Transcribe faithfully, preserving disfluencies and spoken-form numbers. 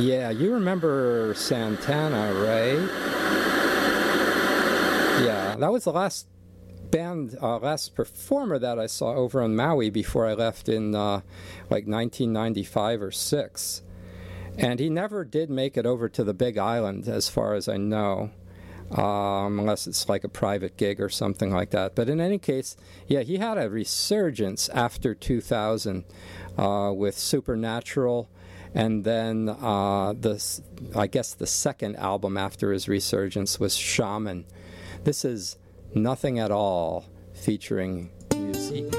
Yeah, you remember Santana, right? Yeah, that was the last band, uh, last performer that I saw over in Maui before I left in uh, like nineteen ninety-five or six. And he never did make it over to the Big Island, as far as I know, um, unless it's like a private gig or something like that. But in any case, yeah, he had a resurgence after two thousand uh, with Supernatural, and then uh, the, I guess the second album after his resurgence was Shaman. This is Nothing at All, featuring